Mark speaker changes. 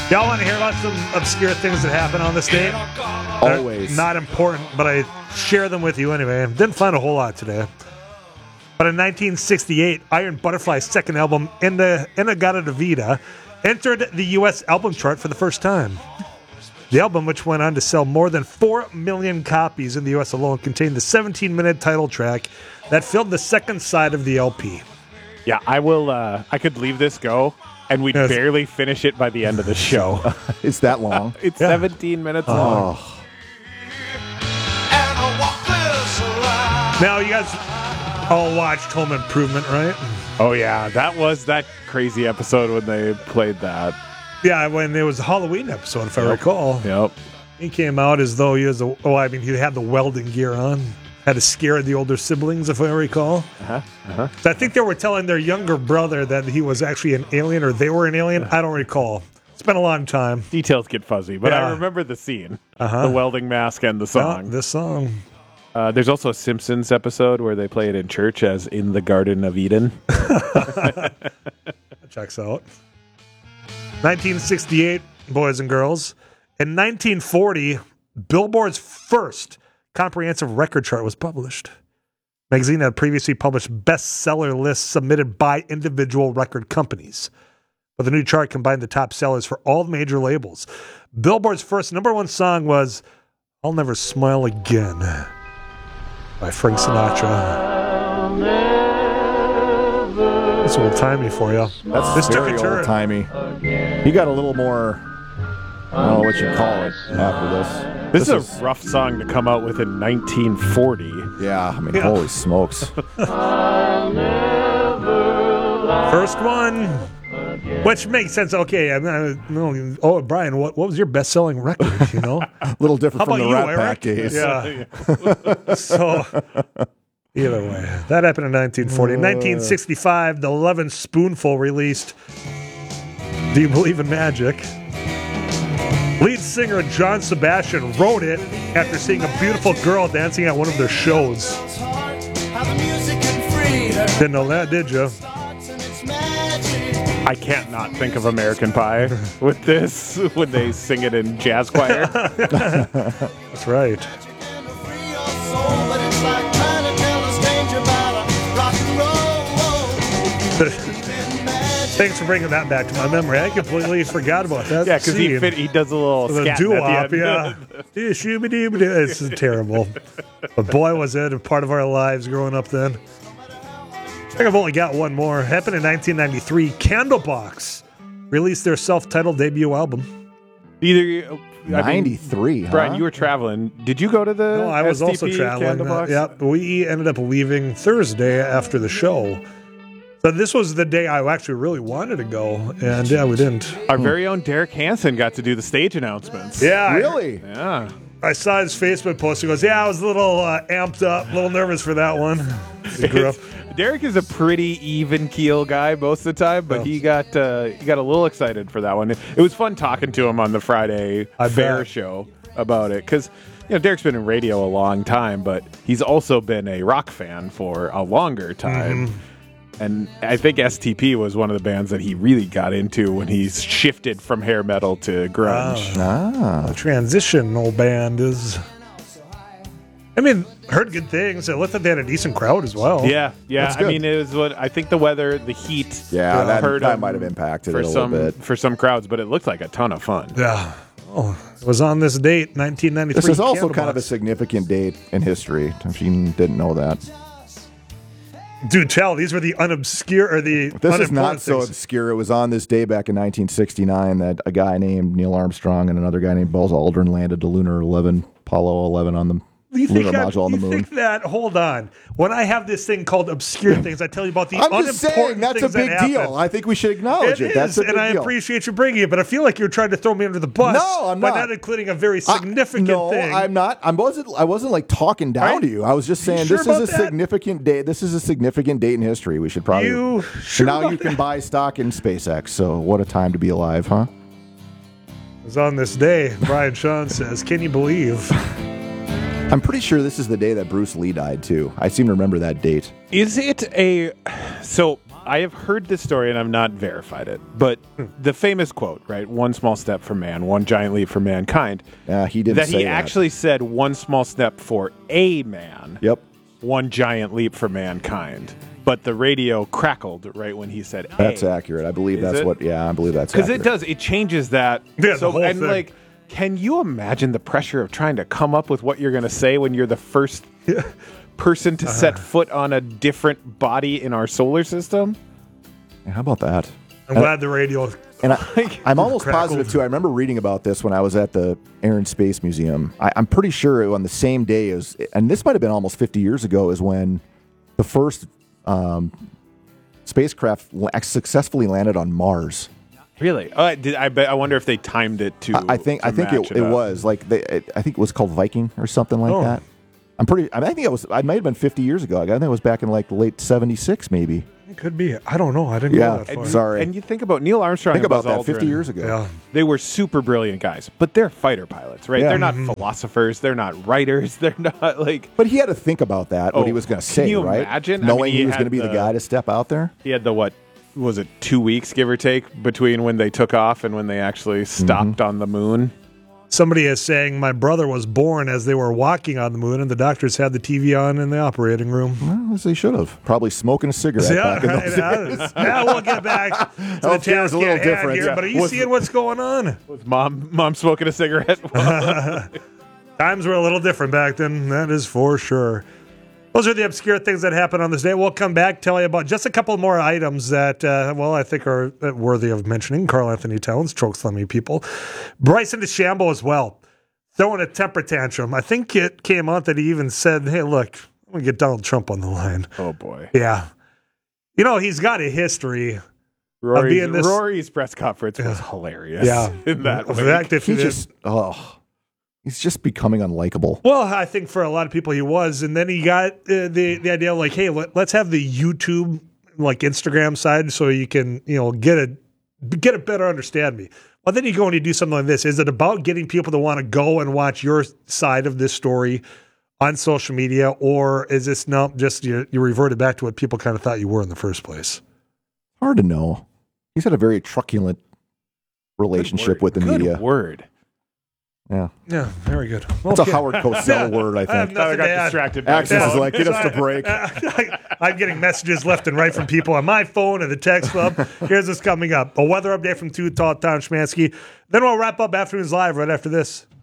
Speaker 1: Y'all want to hear about some obscure things that happen on this day?
Speaker 2: Always.
Speaker 1: Not important, but I share them with you anyway. Didn't find a whole lot today. But in 1968, Iron Butterfly's second album, In-A-Gadda-Da-Vida, entered the U.S. album chart for the first time. The album, which went on to sell more than 4 million copies in the U.S. alone, contained the 17-minute title track that filled the second side of the LP.
Speaker 3: Yeah, I could leave this go, and we'd barely finish it by the end of the show.
Speaker 2: It's that long.
Speaker 3: It's 17 minutes long.
Speaker 1: Now, you guys all watched Home Improvement, right?
Speaker 3: Oh, yeah. That was that crazy episode when they played that.
Speaker 1: Yeah, when it was a Halloween episode, if I recall.
Speaker 3: Yep.
Speaker 1: He came out as though he was he had the welding gear on. Had to scare the older siblings, if I recall. So I think they were telling their younger brother that he was actually an alien, or they were an alien. I don't recall. It's been a long time.
Speaker 3: Details get fuzzy, but
Speaker 1: Yeah.
Speaker 3: I remember the scene. The welding mask and the song.
Speaker 1: This song.
Speaker 3: There's also a Simpsons episode where they play it in church as In the Garden of Eden.
Speaker 1: That checks out. 1968, boys and girls. In 1940, Billboard's first comprehensive record chart was published. The magazine had previously published bestseller lists submitted by individual record companies. But the new chart combined the top sellers for all major labels. Billboard's first number one song was I'll Never Smile Again by Frank Sinatra. That's old-timey for you.
Speaker 2: That's very old-timey. He got a little more, I don't know what you call it after this.
Speaker 3: This is a rough song to come out with in 1940.
Speaker 2: Yeah, I mean, holy smokes.
Speaker 1: First one, which makes sense. Okay, Brian, what was your best-selling record, you know?
Speaker 2: A little different from the Rat Pack days.
Speaker 1: Yeah. So, either way, that happened in 1940. In 1965, the Lovin' Spoonful released Do You Believe in Magic? Lead singer John Sebastian wrote it after seeing a beautiful girl dancing at one of their shows. Didn't know that, did you?
Speaker 3: I can't not think of American Pie with this when they sing it in jazz choir.
Speaker 1: That's right. Thanks for bringing that back to my memory. I completely forgot about that.
Speaker 3: Yeah, because he does a little scat
Speaker 1: doo-wop,
Speaker 3: at the end.
Speaker 1: Yeah. It's terrible. But boy, was it a part of our lives growing up then. I think I've only got one more. Happened in 1993. Candlebox released their self-titled debut album.
Speaker 2: 93, huh?
Speaker 3: Brian, you were traveling. Did you go to the
Speaker 1: No, I was
Speaker 3: STP
Speaker 1: also traveling.
Speaker 3: Candlebox?
Speaker 1: Yep. We ended up leaving Thursday after the show. So this was the day I actually really wanted to go, and yeah, we didn't.
Speaker 3: Our very own Derek Hansen got to do the stage announcements.
Speaker 1: Yeah.
Speaker 2: Really?
Speaker 3: Yeah.
Speaker 1: I saw his Facebook post. He goes, yeah, I was a little amped up, a little nervous for that one. He grew up.
Speaker 3: Derek is a pretty even keel guy most of the time, but he got a little excited for that one. It was fun talking to him on the Friday Fair show about it, because Derek's been in radio a long time, but he's also been a rock fan for a longer time. Mm-hmm. And I think STP was one of the bands that he really got into when he shifted from hair metal to grunge.
Speaker 1: The transitional band is... I mean, heard good things. It looked like they had a decent crowd as well.
Speaker 3: Yeah. I mean, it was I think the weather, the heat.
Speaker 2: Yeah, that might have impacted it a little bit.
Speaker 3: For some crowds, but it looked like a ton of fun.
Speaker 1: Yeah. Oh, it was on this date, 1993.
Speaker 2: This is also kind of a significant date in history, if you didn't know that.
Speaker 1: Dude, tell, these were the unobscure, or the
Speaker 2: This is not so obscure. It was on this day back in 1969 that a guy named Neil Armstrong and another guy named Buzz Aldrin landed to Lunar 11, Apollo 11 on the lunar module on the moon.
Speaker 1: You think that, hold on, when I have this thing called obscure things, I tell you about the unimportant things. I'm just saying,
Speaker 2: that's a big deal. I think we should acknowledge it. That's a big deal.
Speaker 1: And I appreciate you bringing it, but I feel like you're trying to throw me under the bus.
Speaker 2: No, I'm not.
Speaker 1: By not including a very significant thing.
Speaker 2: No, I'm not. I wasn't like talking down to you. I was just saying this is a significant day. This is a significant date in history. We should probably. Now you can buy stock in SpaceX. So what a time to be alive, huh?
Speaker 1: It was on this day, Brian Sean says, can you believe?
Speaker 2: I'm pretty sure this is the day that Bruce Lee died, too. I seem to remember that date.
Speaker 3: Is it so I have heard this story and I've not verified it, but the famous quote, right? One small step for man, one giant leap for mankind.
Speaker 2: He didn't
Speaker 3: that
Speaker 2: say
Speaker 3: he
Speaker 2: that.
Speaker 3: actually said one small step for a man.
Speaker 2: Yep.
Speaker 3: One giant leap for mankind. But the radio crackled right when he said A.
Speaker 2: That's accurate. I believe that's what. Yeah, I believe that's accurate.
Speaker 3: Because it does. It changes that.
Speaker 1: Yeah, the whole
Speaker 3: and
Speaker 1: thing.
Speaker 3: like, can you imagine the pressure of trying to come up with what you're going to say when you're the first person to set foot on a different body in our solar system?
Speaker 2: Yeah, how about that?
Speaker 1: I'm glad the radio.
Speaker 2: And I'm almost
Speaker 1: crackled.
Speaker 2: positive, too. I remember reading about this when I was at the Air and Space Museum. I'm pretty sure on the same day as, and this might have been almost 50 years ago, is when the first spacecraft successfully landed on Mars.
Speaker 3: Really? I wonder if they timed it to.
Speaker 2: I think it was like I think it was called Viking or something like that. I think I might have been 50 years ago. I think it was back in like the late 76 maybe.
Speaker 1: It could be. I don't know. I didn't go that far.
Speaker 2: Sorry.
Speaker 3: And you think about Neil Armstrong.
Speaker 2: Think about
Speaker 3: and
Speaker 2: that
Speaker 3: Buzz
Speaker 2: 50
Speaker 3: Aldrin.
Speaker 2: years ago.
Speaker 1: Yeah.
Speaker 3: They were super brilliant guys, but they're fighter pilots, right?
Speaker 2: Yeah.
Speaker 3: They're not philosophers. They're not writers. They're not like.
Speaker 2: But he had to think about that, what he was going to say,
Speaker 3: can you
Speaker 2: right?
Speaker 3: imagine?
Speaker 2: Knowing he was
Speaker 3: had
Speaker 2: going to be the guy to step out there.
Speaker 3: He had the what was it 2 weeks, give or take, between when they took off and when they actually stopped on the moon.
Speaker 1: Somebody is saying my brother was born as they were walking on the moon, and the doctors had the TV on in the operating room.
Speaker 2: Well, as they should have. Probably smoking a cigarette back in those days.
Speaker 1: Now we'll get back to the
Speaker 2: Healthcare is
Speaker 1: task
Speaker 2: a little
Speaker 1: at hand
Speaker 2: different.
Speaker 1: here,
Speaker 2: Yeah.
Speaker 1: but are you seeing what's going on?
Speaker 3: Was mom smoking a cigarette?
Speaker 1: Times were a little different back then, that is for sure. Those are the obscure things that happened on this day. We'll come back, tell you about just a couple more items that, I think are worthy of mentioning. Karl Anthony Towns, choke slamming people. Bryson DeChambeau as well, throwing a temper tantrum. I think it came out that he even said, hey, look, I'm going to get Donald Trump on the line.
Speaker 3: Oh, boy.
Speaker 1: Yeah. You know, he's got a history of being this.
Speaker 3: Rory's press conference was hilarious.
Speaker 1: Yeah.
Speaker 3: In that
Speaker 1: The
Speaker 3: way.
Speaker 1: fact that
Speaker 2: he's just becoming unlikable.
Speaker 1: Well, I think for a lot of people he was, and then he got the idea of like, hey, let's have the YouTube, like Instagram side, so you can get a better understand me. Well, then you go and you do something like this. Is it about getting people to want to go and watch your side of this story on social media, or is this not just you reverted back to what people kind of thought you were in the first place?
Speaker 2: Hard to know. He's had a very truculent relationship with the media.
Speaker 3: Good word.
Speaker 2: Yeah.
Speaker 1: Yeah, very good.
Speaker 2: That's a Howard Cosell word, I think.
Speaker 1: nothing
Speaker 3: I got
Speaker 1: to add.
Speaker 3: distracted.
Speaker 2: Access is like, get us to break.
Speaker 1: I'm getting messages left and right from people on my phone and the text club. Here's what's coming up. A weather update from Too Tall Tom Schmansky. Then we'll wrap up Afternoons Live right after this.